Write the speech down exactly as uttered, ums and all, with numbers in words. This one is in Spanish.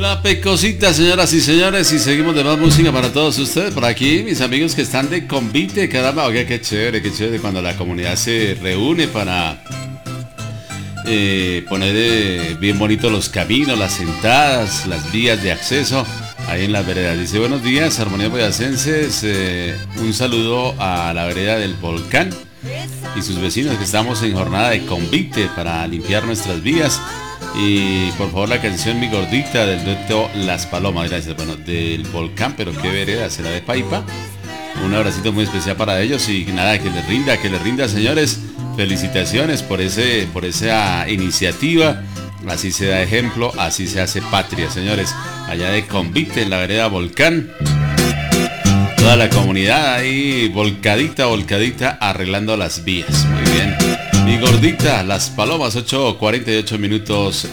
La Pecosita, señoras y señores, y seguimos de más música para todos ustedes. Por aquí, mis amigos que están de convite, caramba, oiga, qué chévere, qué chévere cuando la comunidad se reúne para eh, poner eh, bien bonito los caminos, las entradas, las vías de acceso ahí en las veredas. Dice, buenos días, Armonía Boyacenses, eh, un saludo a la vereda del Volcán y sus vecinos, que estamos en jornada de convite para limpiar nuestras vías. Y por favor la canción Mi Gordita del dueto Las Palomas. Gracias. Bueno, del Volcán, pero qué vereda, será de Paipa. Un abracito muy especial para ellos y nada, que les rinda, que les rinda, señores. Felicitaciones por ese, por esa iniciativa. Así se da ejemplo, así se hace patria, señores. Allá de convite en la vereda Volcán. Toda la comunidad ahí volcadita, volcadita, arreglando las vías. Muy bien. Mi Gordita, Las Palomas, ocho cuarenta y ocho minutos